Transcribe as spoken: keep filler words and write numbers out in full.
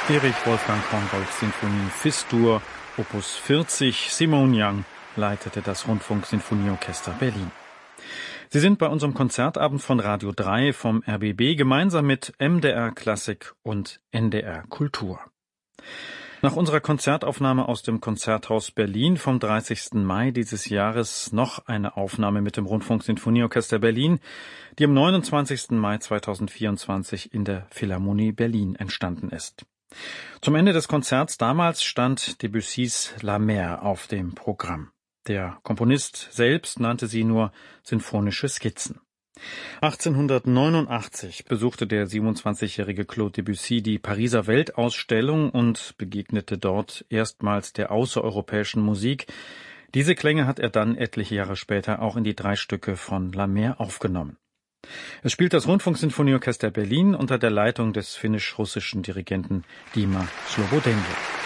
Erich Wolfgang Korngold Sinfonie Fis-Dur, Opus vierzig. Simone Young leitete das Rundfunksinfonieorchester Berlin. Sie sind bei unserem Konzertabend von Radio drei vom R B B gemeinsam mit M D R Klassik und N D R Kultur. Nach unserer Konzertaufnahme aus dem Konzerthaus Berlin vom dreißigsten Mai dieses Jahres noch eine Aufnahme mit dem Rundfunksinfonieorchester Berlin, die am neunundzwanzigsten Mai zweitausendvierundzwanzig in der Philharmonie Berlin entstanden ist. Zum Ende des Konzerts damals stand Debussys La Mer auf dem Programm. Der Komponist selbst nannte sie nur sinfonische Skizzen. achtzehnhundertneunundachtzig besuchte der siebenundzwanzigjährige Claude Debussy die Pariser Weltausstellung und begegnete dort erstmals der außereuropäischen Musik. Diese Klänge hat er dann etliche Jahre später auch in die drei Stücke von La Mer aufgenommen. Es spielt das Rundfunksinfonieorchester Berlin unter der Leitung des finnisch-russischen Dirigenten Dima Slobodenko.